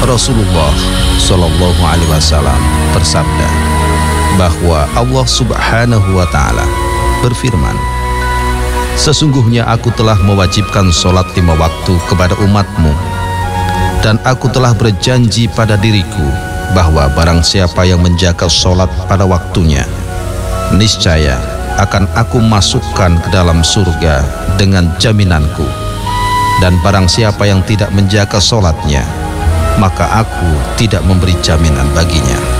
Rasulullah Shallallahu Alaihi Wasallam bersabda bahwa Allah Subhanahu Wa Taala berfirman, sesungguhnya aku telah mewajibkan sholat 5 waktu kepada umatmu, dan aku telah berjanji pada diriku bahwa barang siapa yang menjaga sholat pada waktunya, niscaya akan aku masukkan ke dalam surga dengan jaminanku, dan barang siapa yang tidak menjaga sholatnya, maka aku tidak memberi jaminan baginya.